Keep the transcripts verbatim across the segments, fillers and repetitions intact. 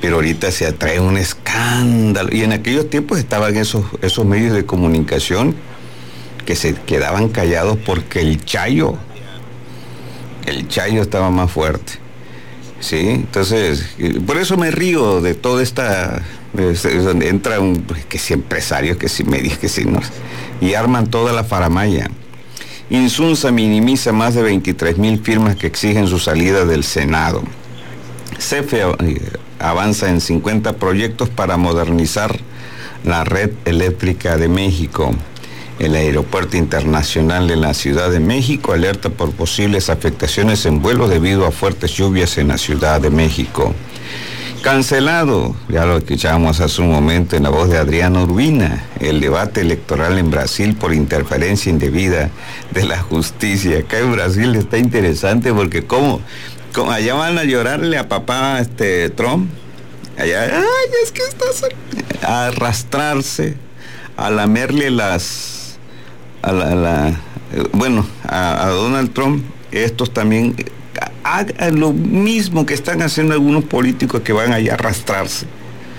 pero ahorita se atrae un escándalo. Y en aquellos tiempos estaban esos, esos medios de comunicación que se quedaban callados porque el Chayo, el Chayo estaba más fuerte. Sí, entonces, por eso me río de toda esta, donde entra un, que si empresarios, que si medios, que si no, y arman toda la faramaya. Insunza minimiza más de veintitrés mil firmas que exigen su salida del Senado. C F E avanza en cincuenta proyectos para modernizar la red eléctrica de México. El Aeropuerto Internacional de la Ciudad de México alerta por posibles afectaciones en vuelo debido a fuertes lluvias en la Ciudad de México. Cancelado, ya lo escuchábamos hace un momento en la voz de Adriana Urbina, el debate electoral en Brasil por interferencia indebida de la justicia. Acá en Brasil está interesante porque como, como allá van a llorarle a papá este Trump, allá, ay, es que estás a arrastrarse, a lamerle las... A la, a la, bueno, a, a Donald Trump, estos también hagan lo mismo que están haciendo algunos políticos que van allá a arrastrarse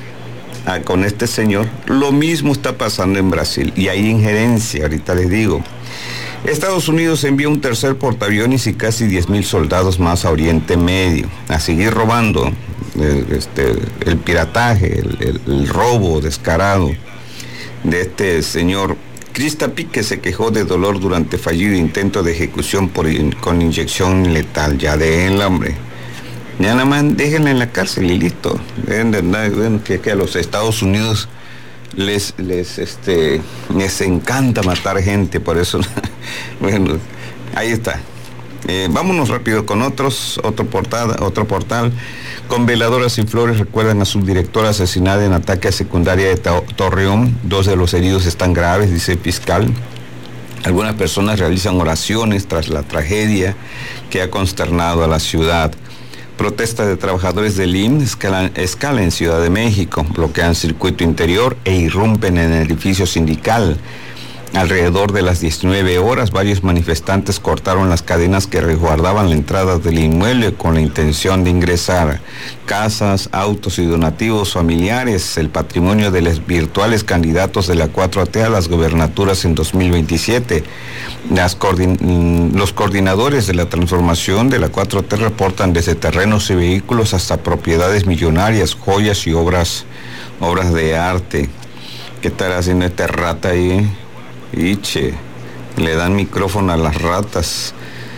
a, con este señor. Lo mismo está pasando en Brasil y hay injerencia, ahorita les digo. Estados Unidos envía un tercer portaaviones y casi diez mil soldados más a Oriente Medio, a seguir robando el, este, el pirataje, el, el, el robo descarado de este señor. Krista Pique se quejó de dolor durante fallido intento de ejecución por, con inyección letal. Ya de él, hombre. Ya nada más déjenla en la cárcel y listo. Deben de andar, deben que, que a los Estados Unidos les, les, este, les encanta matar gente, por eso. Bueno, ahí está. Eh, vámonos rápido con otros, otro portal, otro portal. Con veladoras y flores recuerdan a su directora asesinada en ataque a secundaria de Torreón. Dos de los heridos están graves, dice el fiscal. Algunas personas realizan oraciones tras la tragedia que ha consternado a la ciudad. Protesta de trabajadores del I M S S escala, escala en Ciudad de México, bloquean circuito interior e irrumpen en el edificio sindical. Alrededor de las diecinueve horas, varios manifestantes cortaron las cadenas que resguardaban la entrada del inmueble con la intención de ingresar. Casas, autos y donativos familiares, el patrimonio de los virtuales candidatos de la cuatro T a las gobernaturas en dos mil veintisiete. Las coordin- los coordinadores de la transformación de la cuatro T reportan desde terrenos y vehículos hasta propiedades millonarias, joyas y obras, obras de arte. ¿Qué estará haciendo esta rata ahí? Iche, le dan micrófono a las ratas.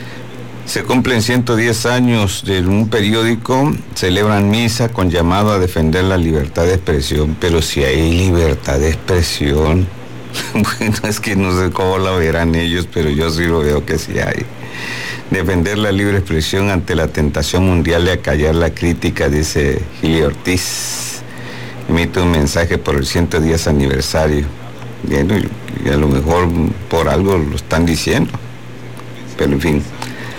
Se cumplen ciento diez años de un periódico, celebran misa con llamado a defender la libertad de expresión, pero si hay libertad de expresión, bueno, es que no sé cómo la verán ellos, pero yo sí lo veo que sí hay. Defender la libre expresión ante la tentación mundial de acallar la crítica, dice Gili Ortiz. Emite un mensaje por el ciento diez aniversario. Bien, y a lo mejor por algo lo están diciendo, pero en fin,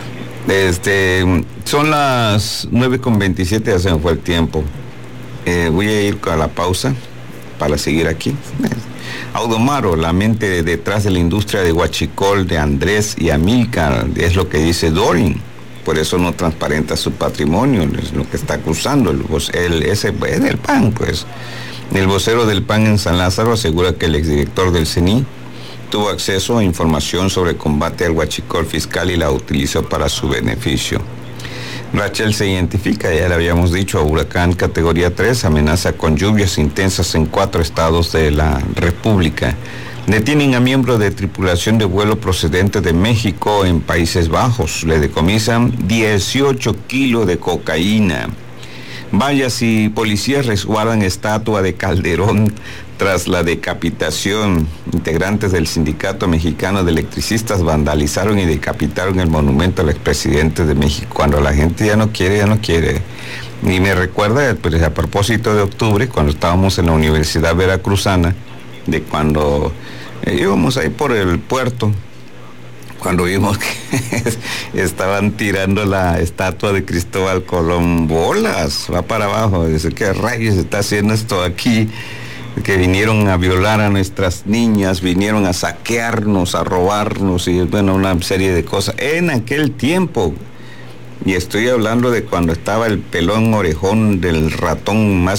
este, son las nueve con veintisiete, ya se me fue el tiempo. Eh, voy a ir a la pausa para seguir aquí. Audomaro, la mente detrás de la industria de huachicol de Andrés y Amílcar, es lo que dice Dorin. Por eso no transparenta su patrimonio, es lo que está acusando el, el ese es del P A N, pues. El vocero del P A N en San Lázaro asegura que el exdirector del C E N I tuvo acceso a información sobre combate al huachicol fiscal y la utilizó para su beneficio. Rachel se identifica, ya le habíamos dicho, a huracán categoría tres, amenaza con lluvias intensas en cuatro estados de la República. Detienen a miembro de tripulación de vuelo procedente de México en Países Bajos. Le decomisan dieciocho kilos de cocaína. Vallas y policías resguardan estatua de Calderón tras la decapitación. Integrantes del Sindicato Mexicano de Electricistas vandalizaron y decapitaron el monumento al expresidente de México. Cuando la gente ya no quiere, ya no quiere. Y me recuerda, pues, a propósito de octubre, cuando estábamos en la Universidad Veracruzana, de cuando eh, íbamos ahí por el puerto, cuando vimos que estaban tirando la estatua de Cristóbal Colón, bolas, va para abajo. Dice, ¿qué rayos está haciendo esto aquí? Que vinieron a violar a nuestras niñas, vinieron a saquearnos, a robarnos, y bueno, una serie de cosas. En aquel tiempo, y estoy hablando de cuando estaba el pelón orejón del ratón más